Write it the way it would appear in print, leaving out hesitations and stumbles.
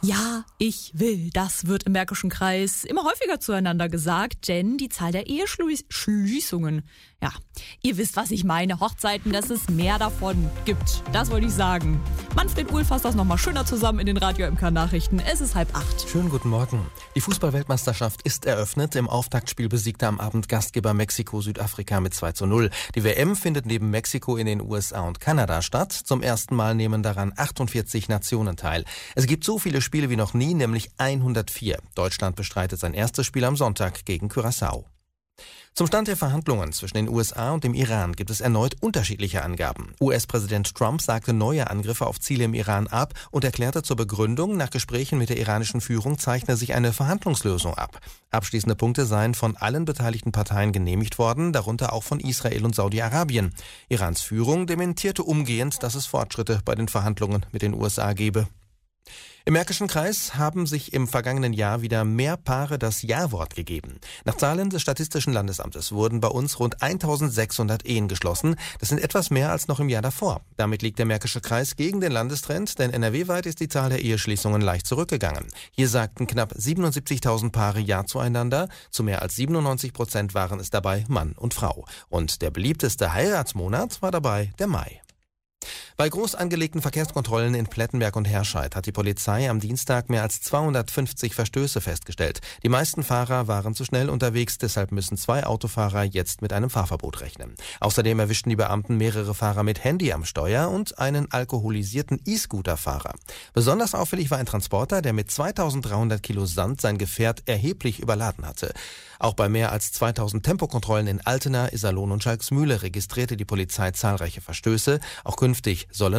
Ja, ich will. Das wird im Märkischen Kreis immer häufiger zueinander gesagt, denn die Zahl der Eheschließungen, ja, ihr wisst, was ich meine, Hochzeiten, dass es mehr davon gibt. Das wollte ich sagen. Manfred Uhl fasst das nochmal schöner zusammen in den Radio MK Nachrichten. Es ist 7:30. Schönen guten Morgen. Die Fußball-Weltmeisterschaft ist eröffnet. Im Auftaktspiel besiegte am Abend Gastgeber Mexiko Südafrika mit 2:0. Die WM findet neben Mexiko in den USA und Kanada statt. Zum ersten Mal nehmen daran 48 Nationen teil. Es gibt so viele Spiele wie noch nie, nämlich 104. Deutschland bestreitet sein erstes Spiel am Sonntag gegen Curaçao. Zum Stand der Verhandlungen zwischen den USA und dem Iran gibt es erneut unterschiedliche Angaben. US-Präsident Trump sagte neue Angriffe auf Ziele im Iran ab und erklärte zur Begründung, nach Gesprächen mit der iranischen Führung zeichne sich eine Verhandlungslösung ab. Abschließende Punkte seien von allen beteiligten Parteien genehmigt worden, darunter auch von Israel und Saudi-Arabien. Irans Führung dementierte umgehend, dass es Fortschritte bei den Verhandlungen mit den USA gebe. Im Märkischen Kreis haben sich im vergangenen Jahr wieder mehr Paare das Ja-Wort gegeben. Nach Zahlen des Statistischen Landesamtes wurden bei uns rund 1600 Ehen geschlossen. Das sind etwas mehr als noch im Jahr davor. Damit liegt der Märkische Kreis gegen den Landestrend, denn NRW-weit ist die Zahl der Eheschließungen leicht zurückgegangen. Hier sagten knapp 77.000 Paare Ja zueinander. Zu mehr als 97% waren es dabei Mann und Frau. Und der beliebteste Heiratsmonat war dabei der Mai. Bei groß angelegten Verkehrskontrollen in Plettenberg und Herscheid hat die Polizei am Dienstag mehr als 250 Verstöße festgestellt. Die meisten Fahrer waren zu schnell unterwegs, deshalb müssen 2 Autofahrer jetzt mit einem Fahrverbot rechnen. Außerdem erwischten die Beamten mehrere Fahrer mit Handy am Steuer und einen alkoholisierten E-Scooter-Fahrer. Besonders auffällig war ein Transporter, der mit 2300 Kilo Sand sein Gefährt erheblich überladen hatte. Auch bei mehr als 2000 Tempokontrollen in Altena, Iserlohn und Schalksmühle registrierte die Polizei zahlreiche Verstöße. Auch künftig sollen